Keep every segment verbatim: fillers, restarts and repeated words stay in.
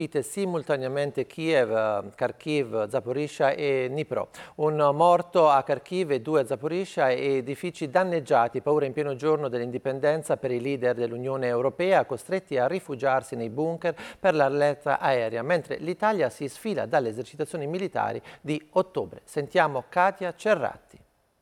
Simultaneamente Kiev, Kharkiv, Zaporizhzhia e Dnipro. Un morto a Kharkiv e due a Zaporizhzhia e edifici danneggiati, paura in pieno giorno dell'indipendenza per i leader dell'Unione Europea costretti a rifugiarsi nei bunker per l'allerta aerea, mentre l'Italia si sfila dalle esercitazioni militari di ottobre. Sentiamo Katia Cerratti.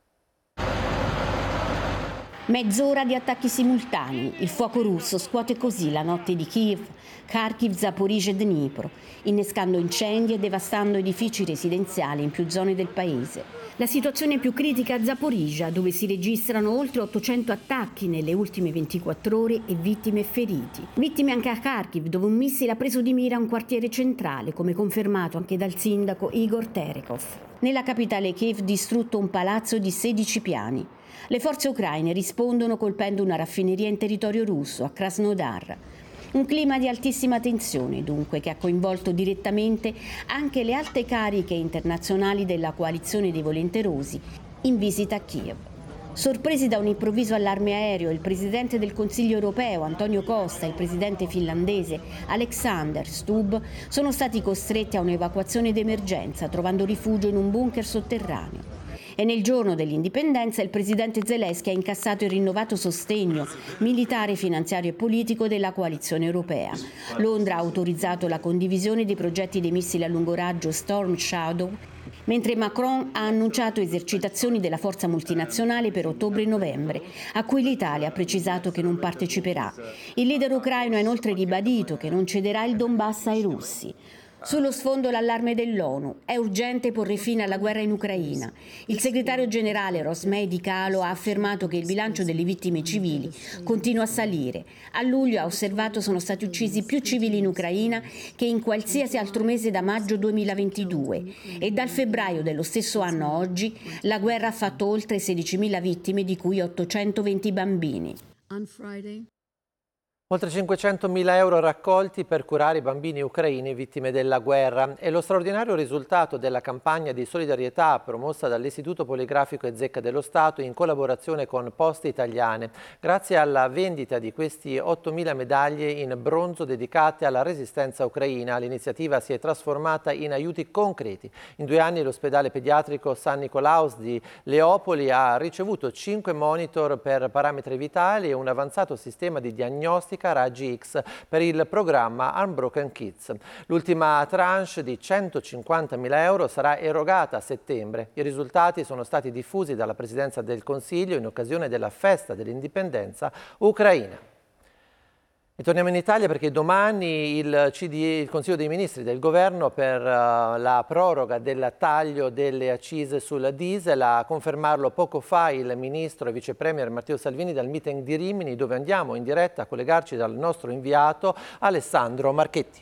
Mezz'ora di attacchi simultanei. Il fuoco russo scuote così la notte di Kiev, Kharkiv, Zaporizhzhia e Dnipro, innescando incendi e devastando edifici residenziali in più zone del paese. La situazione è più critica a Zaporizhzhia, dove si registrano oltre ottocento attacchi nelle ultime ventiquattro ore e vittime e feriti. Vittime anche a Kharkiv, dove un missile ha preso di mira un quartiere centrale, come confermato anche dal sindaco Igor Terekov. Nella capitale Kiev distrutto un palazzo di sedici piani. Le forze ucraine rispondono colpendo una raffineria in territorio russo, a Krasnodar. Un clima di altissima tensione, dunque, che ha coinvolto direttamente anche le alte cariche internazionali della coalizione dei volenterosi in visita a Kiev. Sorpresi da un improvviso allarme aereo, il presidente del Consiglio europeo Antonio Costa e il presidente finlandese Alexander Stubb sono stati costretti a un'evacuazione d'emergenza, trovando rifugio in un bunker sotterraneo. E nel giorno dell'indipendenza il presidente Zelensky ha incassato il rinnovato sostegno militare, finanziario e politico della coalizione europea. Londra ha autorizzato la condivisione dei progetti dei missili a lungo raggio Storm Shadow, mentre Macron ha annunciato esercitazioni della forza multinazionale per ottobre e novembre, a cui l'Italia ha precisato che non parteciperà. Il leader ucraino ha inoltre ribadito che non cederà il Donbass ai russi. Sullo sfondo l'allarme dell'ONU. È urgente porre fine alla guerra in Ucraina. Il segretario generale Rosmei Di Calo ha affermato che il bilancio delle vittime civili continua a salire. A luglio, ha osservato, sono stati uccisi più civili in Ucraina che in qualsiasi altro mese da maggio duemilaventidue. E dal febbraio dello stesso anno a oggi la guerra ha fatto oltre sedicimila vittime, di cui ottocentoventi bambini. Oltre cinquecentomila euro raccolti per curare i bambini ucraini vittime della guerra. È lo straordinario risultato della campagna di solidarietà promossa dall'Istituto Poligrafico e Zecca dello Stato in collaborazione con Poste Italiane. Grazie alla vendita di questi ottomila medaglie in bronzo dedicate alla resistenza ucraina, l'iniziativa si è trasformata in aiuti concreti. In due anni l'ospedale pediatrico San Nicolaus di Leopoli ha ricevuto cinque monitor per parametri vitali e un avanzato sistema di diagnostica raggi X per il programma Unbroken Kids. L'ultima tranche di centocinquantamila euro sarà erogata a settembre. I risultati sono stati diffusi dalla Presidenza del Consiglio in occasione della festa dell'indipendenza ucraina. E torniamo in Italia perché domani il, C D I, il Consiglio dei Ministri del Governo per uh, la proroga del taglio delle accise sul diesel. A confermarlo poco fa il Ministro e Vice Premier Matteo Salvini dal meeting di Rimini, dove andiamo in diretta a collegarci dal nostro inviato Alessandro Marchetti.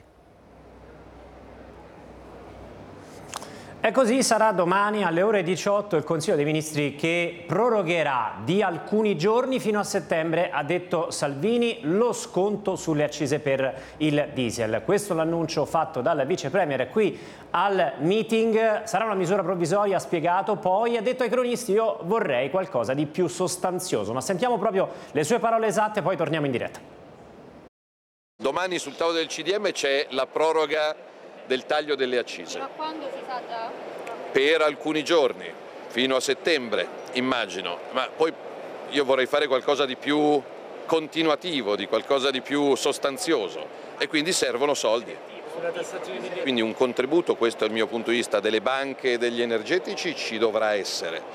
E così sarà domani alle ore diciotto il Consiglio dei Ministri che prorogherà di alcuni giorni fino a settembre, ha detto Salvini, lo sconto sulle accise per il diesel. Questo è l'annuncio fatto dal Vice Premier qui al meeting. Sarà una misura provvisoria, ha spiegato, poi ha detto ai cronisti: io vorrei qualcosa di più sostanzioso. Ma sentiamo proprio le sue parole esatte, poi torniamo in diretta. Domani sul tavolo del C D M c'è la proroga del taglio delle accise. Ma quando si sa già? Per alcuni giorni, fino a settembre, immagino. Ma poi io vorrei fare qualcosa di più continuativo, di qualcosa di più sostanzioso, e quindi servono soldi. Quindi un contributo, questo è il mio punto di vista, delle banche e degli energetici ci dovrà essere.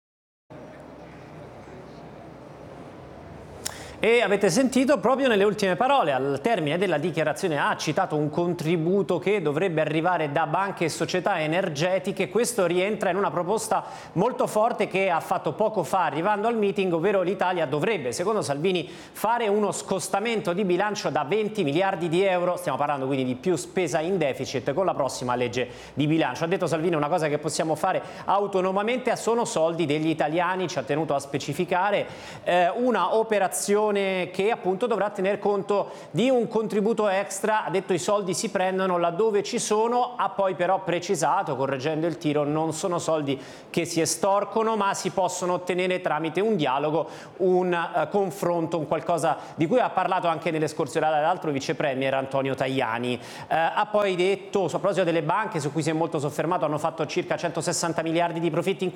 E avete sentito proprio nelle ultime parole, al termine della dichiarazione ha citato un contributo che dovrebbe arrivare da banche e società energetiche. Questo rientra in una proposta molto forte che ha fatto poco fa arrivando al meeting, ovvero l'Italia dovrebbe, secondo Salvini, fare uno scostamento di bilancio da venti miliardi di euro. Stiamo parlando quindi di più spesa in deficit con la prossima legge di bilancio. Ha detto Salvini una cosa che possiamo fare autonomamente, sono soldi degli italiani, ci ha tenuto a specificare, eh, una operazione dichiarazione che appunto dovrà tener conto di un contributo extra. Ha detto i soldi si prendono laddove ci sono, ha poi però precisato, correggendo il tiro, non sono soldi che si estorcono ma si possono ottenere tramite un dialogo, un uh, confronto, un qualcosa di cui ha parlato anche nelle scorse ore l'altro vice premier Antonio Tajani. Uh, ha poi detto, a proposito delle banche su cui si è molto soffermato, hanno fatto circa centosessanta miliardi di profitti in